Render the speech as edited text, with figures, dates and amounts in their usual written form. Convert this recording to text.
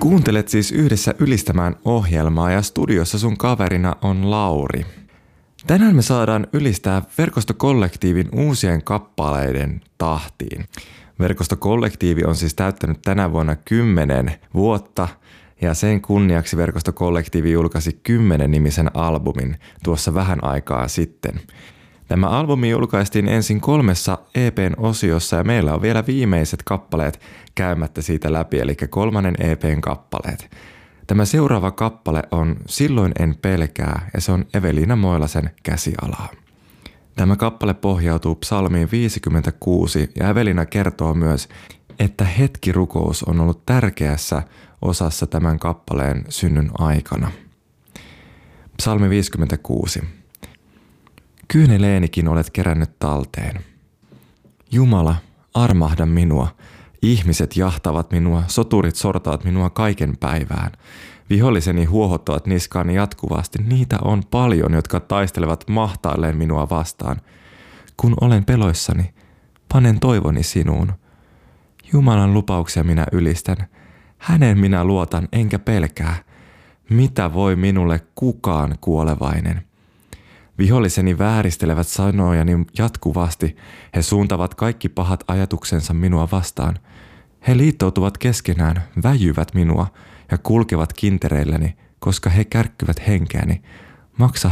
Kuuntelet siis Yhdessä ylistämään ohjelmaa ja studiossa sun kaverina on Lauri. Tänään me saadaan ylistää Verkostokollektiivin uusien kappaleiden tahtiin. Verkostokollektiivi on siis täyttänyt tänä vuonna 10 vuotta ja sen kunniaksi Verkostokollektiivi julkaisi 10-nimisen albumin tuossa vähän aikaa sitten. Tämä albumi julkaistiin ensin 3 EP:n osiossa ja meillä on vielä viimeiset kappaleet käymättä siitä läpi, eli 3. EP:n kappaleet. Tämä seuraava kappale on Silloin en pelkää ja se on Eveliina Moilasen käsialaa. Tämä kappale pohjautuu psalmiin 56 ja Eveliina kertoo myös, että hetkirukous on ollut tärkeässä osassa tämän kappaleen synnyn aikana. Psalmi 56. Kyyneleenikin olet kerännyt talteen. Jumala, armahda minua. Ihmiset jahtavat minua, soturit sortavat minua kaiken päivään. Viholliseni huohottavat niskaani jatkuvasti. Niitä on paljon, jotka taistelevat mahtailleen minua vastaan. Kun olen peloissani, panen toivoni sinuun. Jumalan lupauksia minä ylistän. Hänen minä luotan enkä pelkää. Mitä voi minulle kukaan kuolevainen? Viholliseni vääristelevät sanojani jatkuvasti. He suuntavat kaikki pahat ajatuksensa minua vastaan. He liittoutuvat keskenään, väjyvät minua ja kulkevat kintereilläni, koska he kärkkyvät henkeäni. Maksa